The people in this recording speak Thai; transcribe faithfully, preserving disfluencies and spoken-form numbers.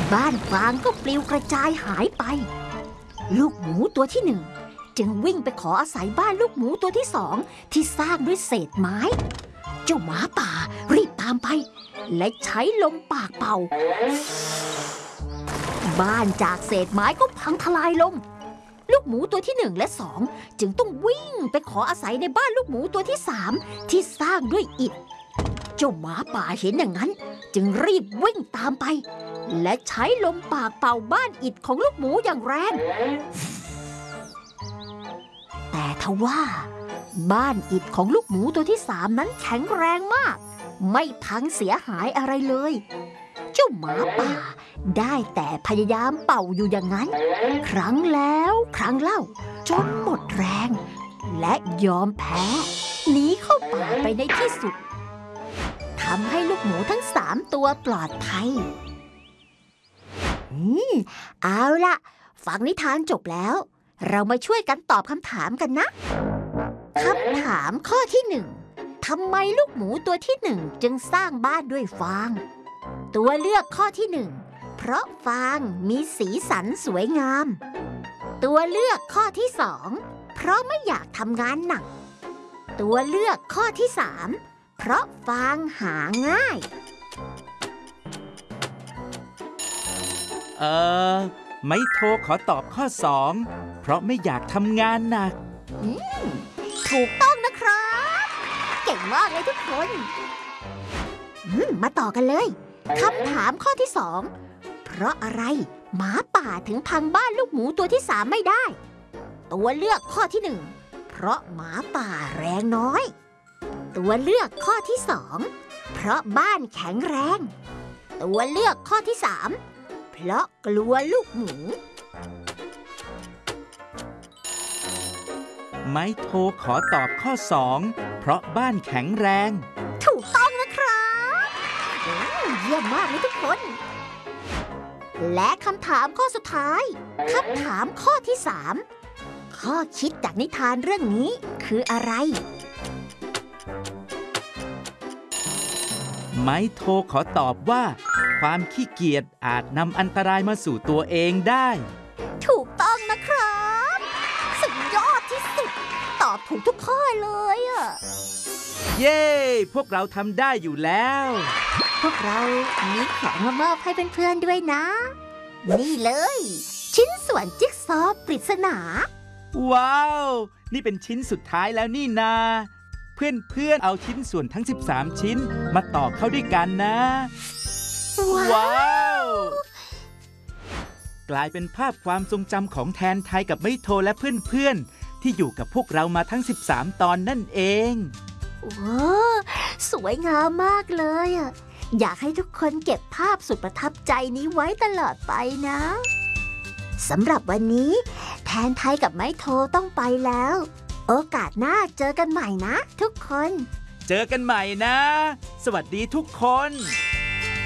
บ้านฟางก็ปลิวกระจายหายไปลูกหมูตัวที่หนึ่งจึงวิ่งไปขออาศัยบ้านลูกหมูตัวที่สองที่สร้างด้วยเศษไม้เจ้าหมาป่ารีบตามไปและใช้ลมปากเป่าบ้านจากเศษไม้ก็พังทลายลงลูกหมูตัวที่หนึ่งและสองจึงต้องวิ่งไปขออาศัยในบ้านลูกหมูตัวที่สามที่สร้างด้วยอิฐเจ้าหมาป่าเห็นอย่างนั้นจึงรีบวิ่งตามไปและใช้ลมปากเป่าบ้านอิฐของลูกหมูอย่างแรงแต่ทว่าบ้านอิฐของลูกหมูตัวที่สามนั้นแข็งแรงมากไม่พังเสียหายอะไรเลยเจ้าหมาป่าได้แต่พยายามเป่าอยู่อย่างนั้นครั้งแล้วครั้งเล่าจนหมดแรงและยอมแพ้หนีเข้าป่าไปในที่สุดทำให้ลูกหมูทั้งสามตัวปลอดภัยอืมเอาล่ะฟังนิทานจบแล้วเรามาช่วยกันตอบคำถามกันนะคำถามข้อที่หนึ่งทำไมลูกหมูตัวที่หนึ่งจึงสร้างบ้านด้วยฟางตัวเลือกข้อที่หนึ่งเพราะฟางมีสีสันสวยงามตัวเลือกข้อที่สองเพราะไม่อยากทำงานหนักตัวเลือกข้อที่สามเพราะฟางหาง่ายเออไม่โทรขอตอบข้อสองเพราะไม่อยากทำงานหนักอืมถูกต้องนะครับเก่งมากเลยทุกคนอืมมาต่อกันเลยคำถามข้อที่สองเพราะอะไรหมาป่าถึงพังบ้านลูกหมูตัวที่สามไม่ได้ตัวเลือกข้อที่หนึ่งเพราะหมาป่าแรงน้อยตัวเลือกข้อที่สองเพราะบ้านแข็งแรงตัวเลือกข้อที่สามเพราะกลัวลูกหมูไม่โทรขอตอบข้อสองเพราะบ้านแข็งแรงถูกต้องนะครับเยี่ยมมากเลยทุกคนและคำถามข้อสุดท้ายคำถามข้อที่สามข้อคิดจากนิทานเรื่องนี้คืออะไรไม่โทรขอตอบว่าความขี้เกียจอาจนำอันตรายมาสู่ตัวเองได้ถูกต้องนะครับสุดยอดที่สุดตอบถูกทุกข้อเลยอ่ะเย้พวกเราทำได้อยู่แล้วพวกเรามีของมามอบให้เพื่อนๆด้วยนะนี่เลยชิ้นส่วนจิ๊กซอว์ปริศนาว้าวนี่เป็นชิ้นสุดท้ายแล้วนี่นาเพื่อนๆเอาชิ้นส่วนทั้งสิบสามชิ้นมาต่อเข้าด้วยกันนะว้าวกลายเป็นภาพความทรงจำของแทนไทยกับไม่โทรและเพื่อนๆที่อยู่กับพวกเรามาทั้งสิบสามตอนนั่นเองว้าวสวยงามมากเลยอ่ะอยากให้ทุกคนเก็บภาพสุดประทับใจนี้ไว้ตลอดไปนะสำหรับวันนี้แทนไทยกับไม่โทรต้องไปแล้วโอกาสหน้าเจอกันใหม่นะทุกคนเจอกันใหม่นะสวัสดีทุกคน